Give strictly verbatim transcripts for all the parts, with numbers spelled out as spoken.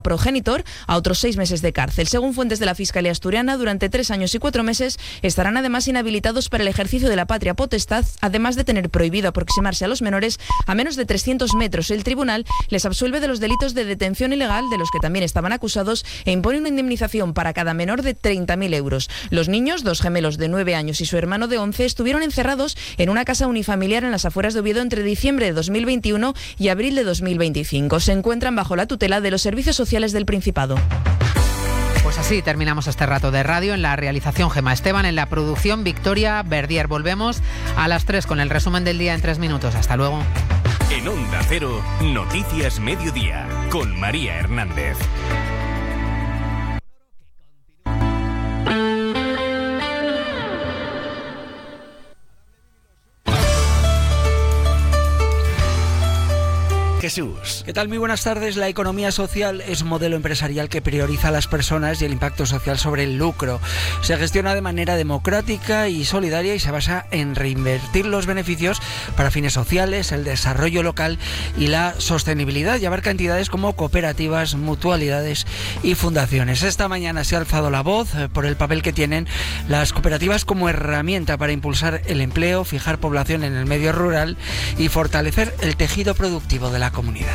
progenitor a otros seis meses de cárcel. Según fuentes de la Fiscalía asturiana, durante tres años y cuatro meses estarán además inhabilitados para el ejercicio de la patria potestad, además de tener prohibido aproximarse a los menores a menos de trescientos metros. El tribunal les absuelve de los delitos de detención ilegal, de los que también estaban acusados, e impone una indemnización para cada menor de treinta mil euros. Los niños, dos gemelos de nueve años y su hermano de once, estuvieron encerrados en una casa unifamiliar en las afueras de Oviedo entre diciembre de dos mil veintiuno y abril de dos mil veinticinco. Se encuentran bajo la tutela de los servicios sociales del Principado. Pues así terminamos este rato de radio. En la realización, Gemma Esteban; en la producción, Victoria Verdier. Volvemos a las tres con el resumen del día en tres minutos. Hasta luego. En Onda Cero, Noticias Mediodía, con María Hernández. Jesús. ¿Qué tal? Muy buenas tardes. La economía social es un modelo empresarial que prioriza a las personas y el impacto social sobre el lucro. Se gestiona de manera democrática y solidaria y se basa en reinvertir los beneficios para fines sociales, el desarrollo local y la sostenibilidad, y abarca entidades como cooperativas, mutualidades y fundaciones. Esta mañana se ha alzado la voz por el papel que tienen las cooperativas como herramienta para impulsar el empleo, fijar población en el medio rural y fortalecer el tejido productivo de la comunidad.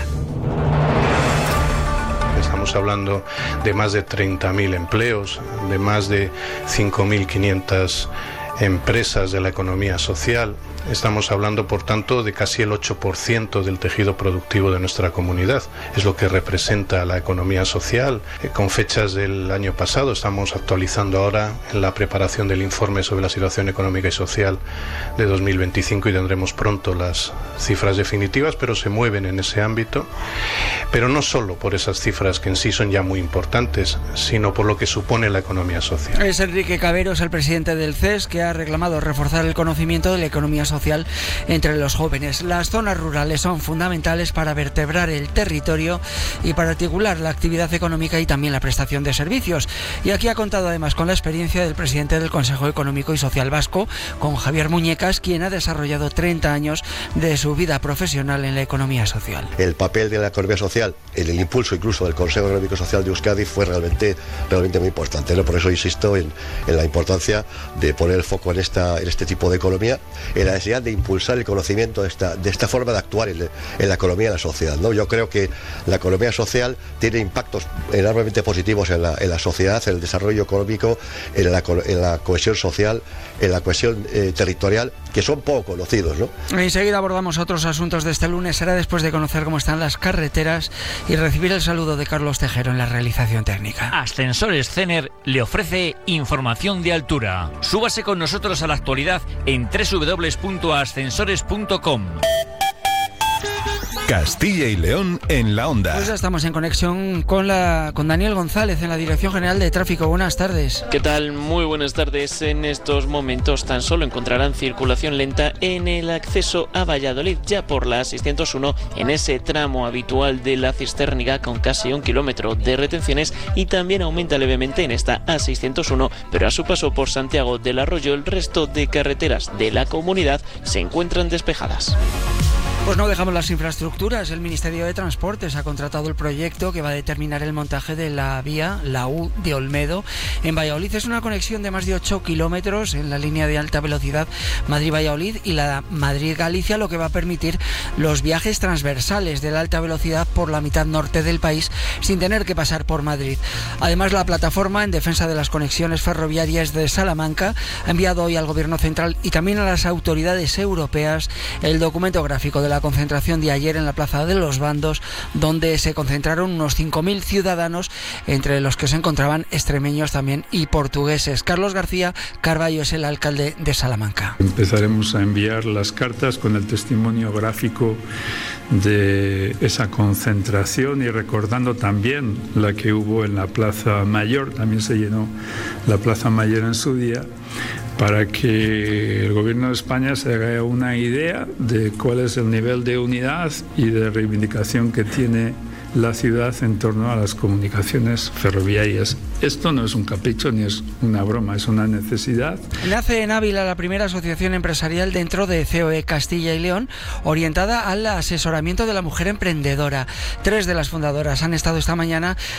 Estamos hablando de más de treinta mil empleos, de más de cinco mil quinientas empresas de la economía social. Estamos hablando, por tanto, de casi el ocho por ciento del tejido productivo de nuestra comunidad. Es lo que representa la economía social. Eh, con fechas del año pasado, estamos actualizando ahora en la preparación del informe sobre la situación económica y social de dos mil veinticinco, y tendremos pronto las cifras definitivas, pero se mueven en ese ámbito. Pero no solo por esas cifras, que en sí son ya muy importantes, sino por lo que supone la economía social. Es Enrique Caberos, el presidente del C E S, que ha reclamado reforzar el conocimiento de la economía social social entre los jóvenes. Las zonas rurales son fundamentales para vertebrar el territorio y para articular la actividad económica y también la prestación de servicios. Y aquí ha contado además con la experiencia del presidente del Consejo Económico y Social Vasco, con Javier Muñecas, quien ha desarrollado treinta años de su vida profesional en la economía social. El papel de la economía social en el impulso incluso del Consejo Económico y Social de Euskadi fue realmente, realmente muy importante, ¿no? Por eso insisto en, en la importancia de poner el foco en, esta, en este tipo de economía, en la necesidad de impulsar el conocimiento de esta, de esta forma de actuar en, en la economía y la sociedad, ¿no? Yo creo que la economía social tiene impactos enormemente positivos en la, en la sociedad, en el desarrollo económico, en la, en la cohesión social, en la cohesión eh, territorial, que son poco conocidos, ¿no? Enseguida abordamos otros asuntos de este lunes. Será después de conocer cómo están las carreteras y recibir el saludo de Carlos Tejero en la realización técnica. Ascensores Cener le ofrece información de altura. Súbase con nosotros a la actualidad en doble u doble u doble u punto ascensores punto com. Castilla y León en la onda. Pues ya estamos en conexión con la con Daniel González en la Dirección General de Tráfico. Buenas tardes. ¿Qué tal? Muy buenas tardes. En estos momentos tan solo encontrarán circulación lenta en el acceso a Valladolid, ya por la seiscientos uno, en ese tramo habitual de la Cistérniga, con casi un kilómetro de retenciones, y también aumenta levemente en esta A seiscientos uno, pero a su paso por Santiago del Arroyo el resto de carreteras de la comunidad se encuentran despejadas. Pues no dejamos las infraestructuras. El Ministerio de Transportes ha contratado el proyecto que va a determinar el montaje de la vía, la U de Olmedo, en Valladolid. Es una conexión de más de ocho kilómetros en la línea de alta velocidad Madrid-Valladolid y la Madrid-Galicia, lo que va a permitir los viajes transversales de la alta velocidad por la mitad norte del país sin tener que pasar por Madrid. Además, la plataforma en defensa de las conexiones ferroviarias de Salamanca ha enviado hoy al Gobierno Central y también a las autoridades europeas el documento gráfico de la concentración de ayer en la Plaza de los Bandos, donde se concentraron unos cinco mil ciudadanos, entre los que se encontraban extremeños también y portugueses. Carlos García Carballo es el alcalde de Salamanca. Empezaremos a enviar las cartas con el testimonio gráfico de esa concentración y recordando también la que hubo en la Plaza Mayor. También se llenó la Plaza Mayor en su día, para que el Gobierno de España se haga una idea de cuál es el nivel de unidad y de reivindicación que tiene la ciudad en torno a las comunicaciones ferroviarias. Esto no es un capricho ni es una broma, es una necesidad. Nace en Ávila la primera asociación empresarial dentro de C O E Castilla y León, orientada al asesoramiento de la mujer emprendedora. Tres de las fundadoras han estado esta mañana